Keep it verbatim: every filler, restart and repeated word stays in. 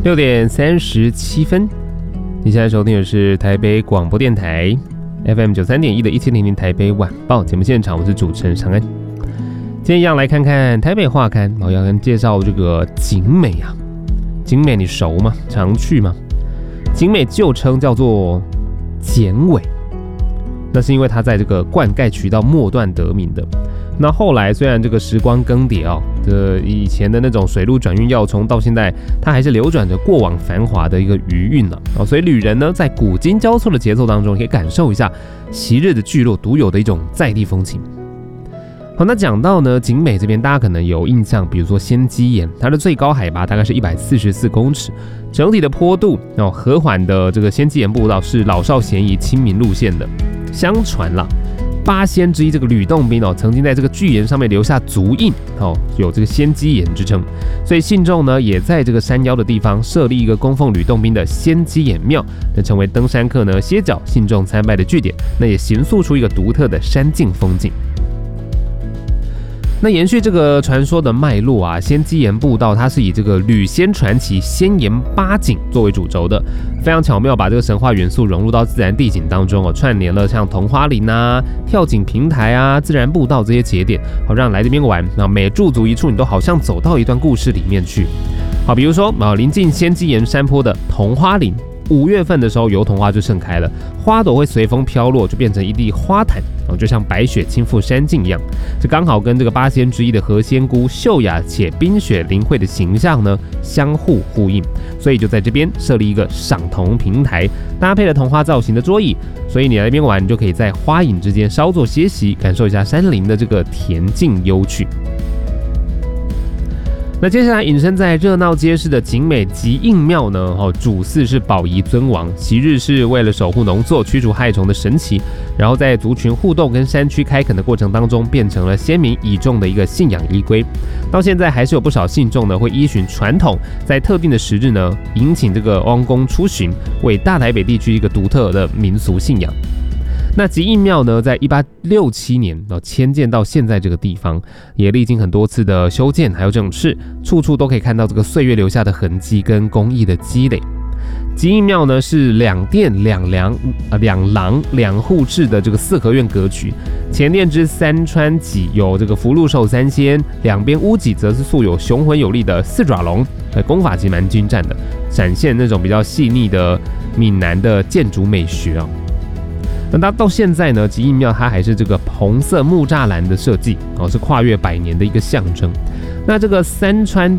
六点三十七分，你现在收听的是台北广播电台 F M 九三点一的一千零零台北晚报节目现场，我是主持人长安。今天一样来看看台北画刊，我要跟介绍这个景美啊。景美你熟吗？常去吗？景美旧称叫做剪尾，那是因为它在这个灌溉渠道末段得名的。那后来虽然这个时光更迭哦，这以前的那种水路转运要冲到现在，它还是流转着过往繁华的一个余韵呢、啊。所以旅人呢在古今交错的节奏当中，可以感受一下昔日的聚落独有的一种在地风情。好，那讲到呢景美这边，大家可能有印象，比如说仙鸡岩，它的最高海拔大概是一百四十四公尺，整体的坡度哦和缓的这个仙鸡岩步道是老少咸宜亲民路线的。相传啦。八仙之一这个吕洞宾哦，曾经在这个巨岩上面留下足印哦，有这个仙鸡岩之称，所以信众呢也在这个山腰的地方设立一个供奉吕洞宾的仙鸡岩庙，那成为登山客呢歇脚信众参拜的据点，那也形塑出一个独特的山境风景。那延续这个传说的脉络啊，仙鸡岩步道它是以这个吕仙传奇仙岩八景作为主轴的，非常巧妙把这个神话元素融入到自然地景当中哦，串联了像桐花林啊、跳井平台啊、自然步道这些节点，好让来这边玩，那每驻足一处，你都好像走到一段故事里面去。好，比如说啊，临近仙鸡岩山坡的桐花林。五月份的时候，油桐花就盛开了，花朵会随风飘落，就变成一地花毯，就像白雪倾覆山境一样。这刚好跟这个八仙之一的何仙姑秀雅且冰雪灵慧的形象呢相互呼应，所以就在这边设立一个赏桐平台，搭配了桐花造型的桌椅，所以你来这边玩，你就可以在花影之间稍作歇息，感受一下山林的这个恬静幽趣。那接下来隐身在热闹街市的景美吉应庙呢，哦，主祀是宝仪尊王，昔日是为了守护农作、驱除害虫的神祇，然后在族群互动跟山区开垦的过程当中，变成了先民倚重的一个信仰依归。到现在还是有不少信众呢会依循传统，在特定的时日呢，迎请这个汪公出巡，为大台北地区一个独特的民俗信仰。那吉应庙呢，在一八六七年哦迁建到现在这个地方，也历经很多次的修建还有整饰，处处都可以看到这个岁月留下的痕迹跟工艺的积累。吉应庙呢是两殿两梁呃两廊两户制的这个四合院格局，前殿之三川脊有这个福禄寿三仙，两边屋脊则是素有雄浑有力的四爪龙，呃功法其实蛮精湛的，展现那种比较细腻的闽南的建筑美学啊。那到现在呢，吉应庙它还是这个红色木栅栏的设计哦，是跨越百年的一个象征。那这个三川